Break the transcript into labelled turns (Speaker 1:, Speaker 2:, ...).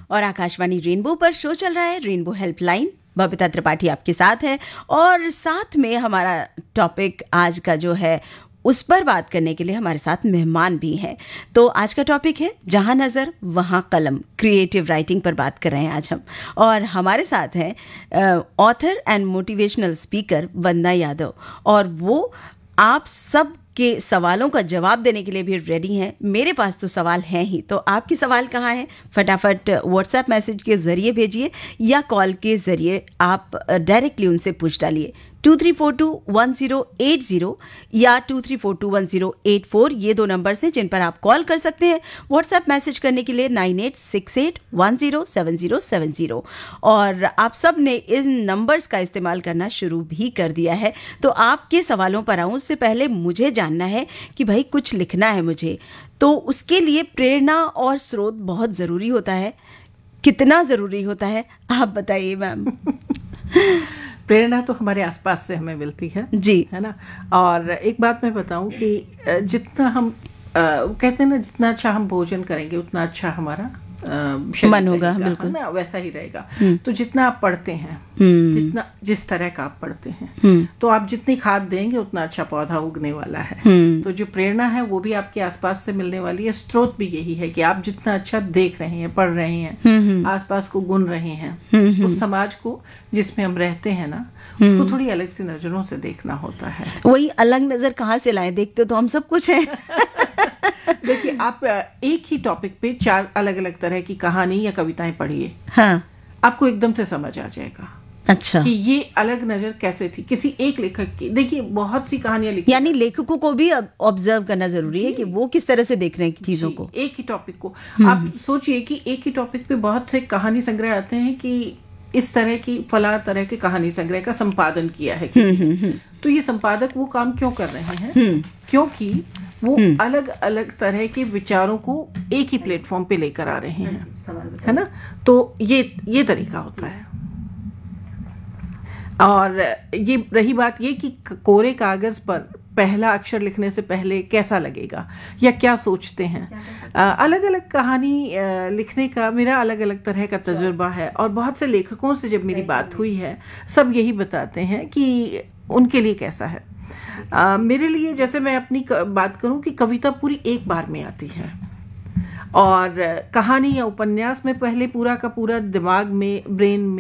Speaker 1: और आकाशवाणी रेनबो पर शो चल रहा है रेनबो हेल्पलाइन। बबीता त्रिपाठी आपके साथ है और साथ में हमारा टॉपिक आज का जो है उस पर बात करने के लिए हमारे साथ मेहमान भी हैं। तो आज का टॉपिक है जहां नज़र वहां कलम, क्रिएटिव राइटिंग पर बात कर रहे हैं आज हम। और हमारे साथ हैं ऑथर एंड मोटिवेशनल स्पीकर वंदना यादव, और वो आप सब के सवालों का जवाब देने के लिए भी रेडी हैं। मेरे पास तो सवाल हैं ही, तो आपके सवाल कहाँ हैं? फटाफट व्हाट्सएप मैसेज के ज़रिए भेजिए या कॉल के ज़रिए आप डायरेक्टली उनसे पूछ डालिए। 23421080 या 23421084, ये दो नंबर्स हैं जिन पर आप कॉल कर सकते हैं। व्हाट्सएप मैसेज करने के लिए 9868107070। और आप सब ने इन नंबर्स का इस्तेमाल करना शुरू भी कर दिया है। तो आपके सवालों पर आऊँ उससे पहले मुझे जानना है कि भाई कुछ लिखना है मुझे, तो उसके लिए प्रेरणा और स्रोत बहुत ज़रूरी होता है। कितना ज़रूरी होता है आप बताइए मैम।
Speaker 2: प्रेरणा तो हमारे आसपास से हमें मिलती है
Speaker 1: जी,
Speaker 2: है ना। और एक बात मैं बताऊं कि जितना हम कहते हैं ना, जितना अच्छा हम भोजन करेंगे उतना अच्छा हमारा
Speaker 1: मन होगा, बिल्कुल
Speaker 2: ना, वैसा ही रहेगा। तो जितना आप पढ़ते हैं, जितना जिस तरह का आप पढ़ते हैं, तो आप जितनी खाद देंगे उतना अच्छा पौधा उगने वाला है। तो जो प्रेरणा है वो भी आपके आसपास से मिलने वाली है। स्रोत भी यही है कि आप जितना अच्छा देख रहे हैं, पढ़ रहे हैं, आसपास को गुन रहे हैं, उस समाज को जिसमें हम रहते हैं ना, उसको थोड़ी अलग सी नजरों से देखना होता है।
Speaker 1: वही अलग नजर कहाँ से लाएं? देखते तो हम सब कुछ है।
Speaker 2: देखिए, आप एक ही टॉपिक पे 4 अलग अलग तरह की कहानी या कविताएं पढ़िए,
Speaker 1: हाँ,
Speaker 2: आपको एकदम से समझ आ जाएगा
Speaker 1: अच्छा
Speaker 2: कि ये अलग नजर कैसे थी किसी एक लेखक की। देखिए, बहुत सी कहानियां लिखी,
Speaker 1: यानी लेखकों को भी ऑब्जर्व करना जरूरी है कि वो किस तरह से देख रहे हैं चीजों को।
Speaker 2: एक ही टॉपिक को आप सोचिए कि एक ही टॉपिक पे बहुत से कहानी संग्रह आते हैं कि इस तरह की फला तरह के कहानी संग्रह का संपादन किया है किसी ने। तो ये संपादक वो काम क्यों कर रहे हैं? क्योंकि वो अलग अलग तरह के विचारों को एक ही प्लेटफॉर्म पे लेकर आ रहे हैं, है ना। तो ये तरीका होता है। और ये रही बात ये कि कोरे कागज पर पहला अक्षर लिखने से पहले कैसा लगेगा या क्या सोचते हैं। अलग अलग कहानी लिखने का मेरा अलग अलग तरह का तजुर्बा है, और बहुत से लेखकों से जब मेरी बात हुई है, सब यही बताते हैं कि उनके लिए कैसा है। मेरे लिए, जैसे मैं अपनी बात करूं, कि कविता पूरी एक बार में आती है, और कहानी या उपन्यास में पहले पूरा का पूरा दिमाग में, ब्रेन में